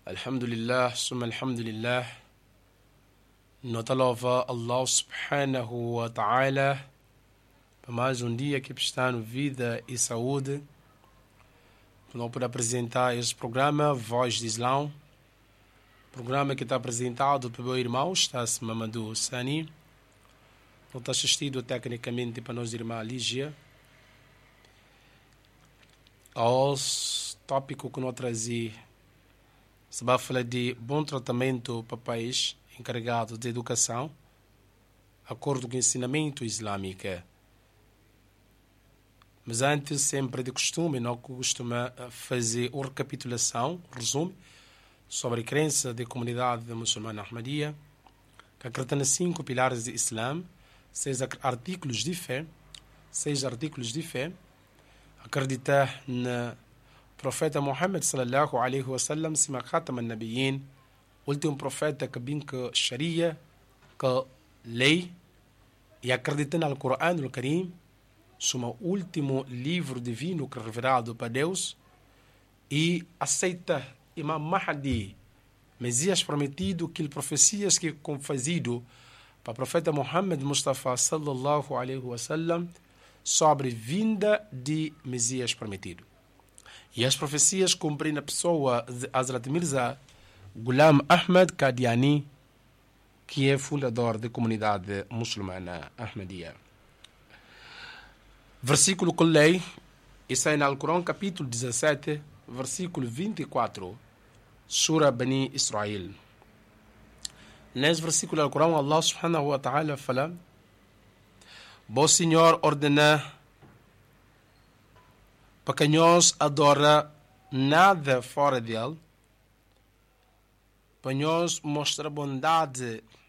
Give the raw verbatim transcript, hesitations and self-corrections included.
Alhamdulillah, summa alhamdulillah. Nós louva Allah subhanahu wa ta'ala para mais um dia que está no vida e saúde. Nós podemos apresentar este programa Voz de Islão, programa que está apresentado pelo meu irmão Stas Mamadou Sani. Nós está assistido tecnicamente para nossa irmã Lígia. Aos tópico que nós trazemos, se vai falar de bom tratamento para o país encarregado de educação, acordo com o ensinamento islâmico. Mas antes, sempre de costume, nós costumamos fazer uma recapitulação, resumo, sobre a crença da comunidade muçulmana Ahmadiyya, que acredita nos cinco pilares do Islã, seis artículos de fé, seis artículos de fé, acreditar na profeta Muhammad sallallahu alaihi wasallam sima khatam an-nabiyyin, último profeta que vem com sharia, com lei, e acreditar no Corão do Karim, como último livro divino que é revelado para Deus, e aceita Imam Mahdi, Messias prometido, que profecias que foram fazidas para o profeta Muhammad Mustafa sallallahu alaihi wasallam sobre vinda de Messias prometido. E as profecias cumprem na pessoa de Hazrat Mirza Ghulam Ahmad Qadiani, que é fundador da comunidade muçulmana Ahmadiyya. Versículo que leio, está em Alcorão, capítulo dezassete, versículo vinte e quatro, Surah Bani Israel. Nesse versículo do Alcorão, Allah subhanahu wa ta'ala fala: Bom Senhor ordena para que nós adora nada fora dele, para nós mostrar bondade